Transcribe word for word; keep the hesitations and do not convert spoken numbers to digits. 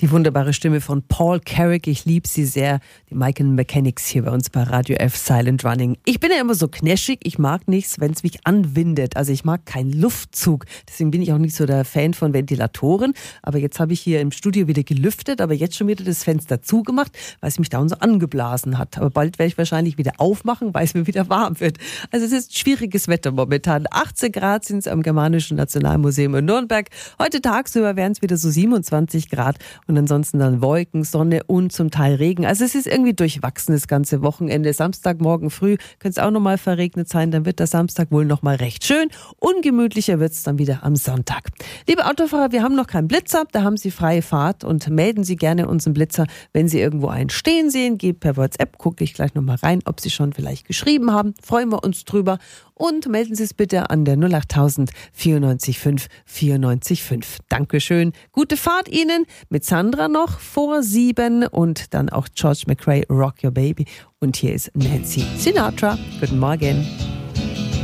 Die wunderbare Stimme von Paul Carrick, ich liebe sie sehr. Die Michael Mechanics hier bei uns bei Radio F Silent Running. Ich bin ja immer so knäschig, ich mag nichts, wenn es mich anwindet. Also ich mag keinen Luftzug. Deswegen bin ich auch nicht so der Fan von Ventilatoren. Aber jetzt habe ich hier im Studio wieder gelüftet, aber jetzt schon wieder das Fenster zugemacht, weil es mich da so angeblasen hat. Aber bald werde ich wahrscheinlich wieder aufmachen, weil es mir wieder warm wird. Also es ist schwieriges Wetter momentan. achtzehn Grad sind es am Germanischen Nationalmuseum in Nürnberg. Heute tagsüber wären es wieder so siebenundzwanzig Grad. Und ansonsten dann Wolken, Sonne und zum Teil Regen. Also es ist irgendwie durchwachsen das ganze Wochenende. Samstagmorgen früh könnte es auch nochmal verregnet sein. Dann wird der Samstag wohl nochmal recht schön. Ungemütlicher wird es dann wieder am Sonntag. Liebe Autofahrer, wir haben noch keinen Blitzer. Da haben Sie freie Fahrt und melden Sie gerne unseren Blitzer, wenn Sie irgendwo einen stehen sehen. Geht per WhatsApp, gucke ich gleich nochmal rein, ob Sie schon vielleicht geschrieben haben. Freuen wir uns drüber. Und melden Sie es bitte an der null achttausend vierundneunzig fünf vierundneunzig fünf. Dankeschön. Gute Fahrt Ihnen mit Sandra noch vor sieben und dann auch George McRae, Rock Your Baby. Und hier ist Nancy Sinatra. Guten Morgen.